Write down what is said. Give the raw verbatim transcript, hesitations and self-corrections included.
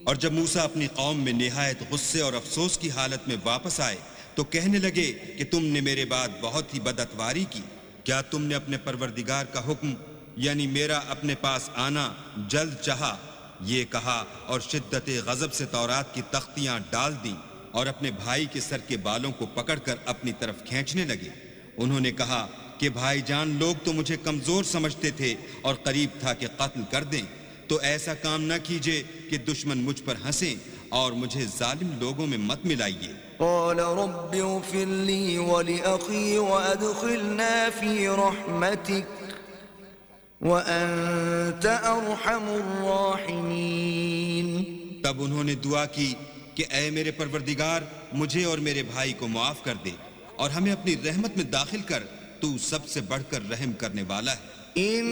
और जब मूसा अपनी कौम में निहायत गुस्से और अफसोस की हालत में वापस आए तो कहने लगे कि तुमने मेरे बाद बहुत ही बदअतवारी की। क्या तुमने अपने परवरदिगार का हुक्म यानी मेरा अपने पास आना जल्द चाहा? ये कहा और शिद्दत गजब से तौरात की तख्तियां डाल दी और अपने भाई के सर के बालों को पकड़कर अपनी तरफ खींचने लगे। उन्होंने कहा कि भाईजान, लोग तो मुझे कमजोर समझते थे और करीब था कि कत्ल कर दें, तो ऐसा काम न कीजिए कि दुश्मन मुझ पर हंसें और मुझे जालिम लोगों में मत मिलाइए। क़ाल रब्बि इग़फ़िर ली व लिअख़ी व अदख़िलना फ़ी रहमतिक व अंत अरहमुर राहिमीन। तब उन्होंने दुआ की कि ऐ मेरे परवरदिगार, मुझे और मेरे भाई को माफ कर दे और हमें अपनी रहमत में दाखिल कर, तू सबसे बढ़कर रहम करने वाला है।